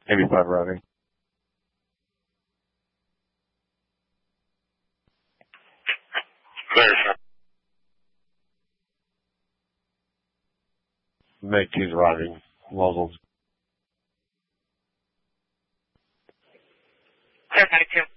Maybe 5 arriving. Meg 2's arriving. Muzzled. Clear 92.